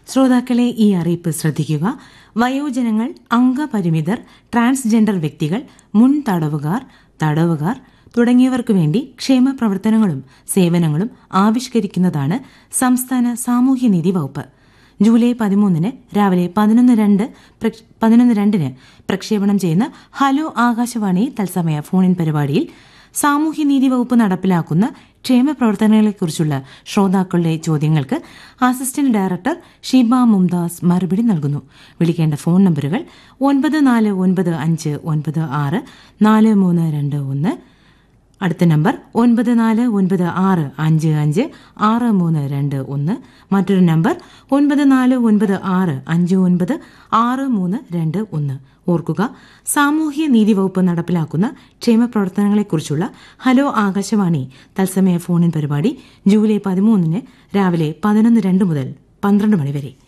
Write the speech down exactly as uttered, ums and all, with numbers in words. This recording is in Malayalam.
ശ്രോതാക്കളെ ഈ അറിയിപ്പ് ശ്രദ്ധിക്കുക. വയോജനങ്ങൾ, അംഗപരിമിതർ, ട്രാൻസ്ജെൻഡർ വ്യക്തികൾ, മുൻ തടവുകാർ, തടവുകാർ തുടങ്ങിയവർക്കു വേണ്ടി ക്ഷേമ പ്രവർത്തനങ്ങളും സേവനങ്ങളും ആവിഷ്കരിക്കുന്നതാണ് സംസ്ഥാന സാമൂഹ്യനീതി വകുപ്പ്. ജൂലൈ പതിമൂന്നിന് രാവിലെ പതിനൊന്ന് രണ്ട് പതിനൊന്ന് രണ്ടിന് പ്രക്ഷേപണം ചെയ്യുന്ന ഹലോ ആകാശവാണി തത്സമയ ഫോണിൻ പരിപാടിയിൽ സാമൂഹ്യനീതി വകുപ്പ് നടപ്പിലാക്കുന്ന ക്ഷേമ പ്രവർത്തനങ്ങളെക്കുറിച്ചുള്ള ശ്രോതാക്കളുടെ ചോദ്യങ്ങൾക്ക് അസിസ്റ്റന്റ് ഡയറക്ടർ ഷീബ മുംതാസ് മറുപടി നൽകുന്നു. വിളിക്കേണ്ട ഫോൺ നമ്പറുകൾ ഒൻപത് നാല് ഒൻപത് അഞ്ച് ഒൻപത് ആറ് നാല് മൂന്ന് രണ്ട് ഒന്ന്, അടുത്ത നമ്പർ ഒൻപത് നാല് ഒൻപത് ആറ് അഞ്ച് അഞ്ച് ആറ് മൂന്ന് രണ്ട് ഒന്ന്, മറ്റൊരു നമ്പർ ഒൻപത് നാല് ഒൻപത് ആറ് അഞ്ച് ഒൻപത് ആറ് മൂന്ന് രണ്ട് ഒന്ന്. ഓർക്കുക, സാമൂഹ്യ നീതി വകുപ്പ് നടപ്പിലാക്കുന്ന ക്ഷേമ പ്രവർത്തനങ്ങളെക്കുറിച്ചുള്ള ഹലോ ആകാശവാണി തത്സമയ ഫോണിൻ പരിപാടി ജൂലൈ പതിമൂന്നിന് രാവിലെ പതിനൊന്ന് രണ്ട് മുതൽ പന്ത്രണ്ട് മണി വരെ.